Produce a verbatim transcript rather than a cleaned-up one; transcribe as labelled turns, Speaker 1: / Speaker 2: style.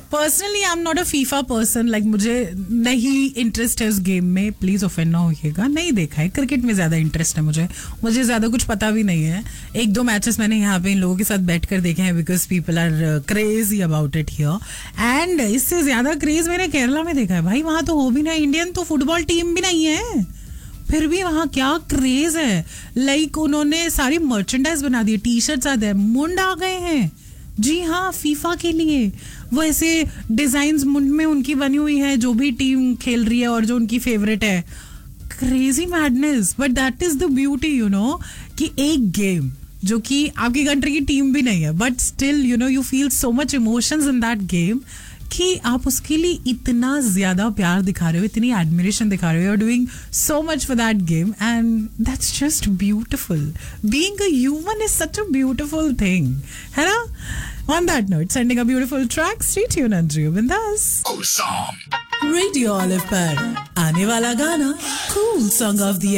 Speaker 1: Personally I am not a FIFA person. Like मुझे नहीं interest है उस गेम में. प्लीज ऑफेंड ना होइएगा. नहीं देखा है. क्रिकेट में ज्यादा इंटरेस्ट है मुझे. मुझे ज्यादा कुछ पता भी नहीं है. एक दो मैचेस मैंने यहाँ पे इन लोगों के साथ बैठ कर देखे हैं because people are crazy about it here. And इससे ज्यादा क्रेज मैंने केरला में देखा है भाई. वहां तो हो भी ना, इंडियन तो फुटबॉल टीम भी नहीं है, फिर भी वहां क्या क्रेज है. लाइक like, उन्होंने सारी मर्चेंडाइज बना दी. टी शर्ट्स आ गए, मुंड आ गए हैं. जी हाँ, फीफा के लिए वो ऐसे डिजाइन्स मुंड में उनकी बनी हुई है जो भी टीम खेल रही है और जो उनकी फेवरेट है. Crazy madness. But that is the beauty you know कि एक गेम जो कि आपकी कंट्री की टीम भी नहीं है but still you know you feel so much emotions in that game कि आप उसके लिए इतना ज्यादा प्यार दिखा रहे हो, इतनी एडमिरेशन दिखा रहे हो. You are doing so much for that game and that's just beautiful. Being a human is such a beautiful thing, है ना? On that note, sending a beautiful track. Stay tuned and Andrew Bindas.
Speaker 2: Cool song.
Speaker 1: Radio Olive पर आने वाला गाना cool song of the